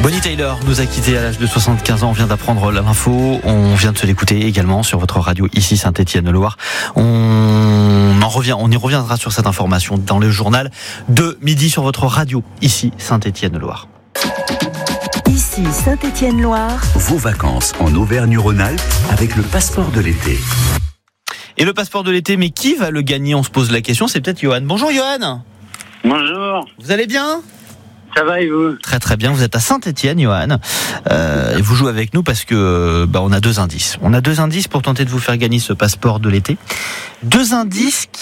Bonnie Tyler nous a quittés à l'âge de 75 ans. On vient d'apprendre l'info. On vient de se l'écouter également sur votre radio ici Saint-Étienne-le-Loir. On y reviendra sur cette information dans le journal de midi sur votre radio ici Saint-Étienne-le-Loir. Ici Saint-Étienne-Loire. Vos vacances en Auvergne-Rhône-Alpes avec le passeport de l'été. Et le passeport de l'été, mais qui va le gagner? On se pose la question. C'est peut-être Johan. Bonjour Johan. Bonjour. Vous allez bien? Ça va et vous? Très très bien, vous êtes à Saint-Étienne, Johan, et vous jouez avec nous parce que on a deux indices. On a deux indices pour tenter de vous faire gagner ce passeport de l'été. Deux indices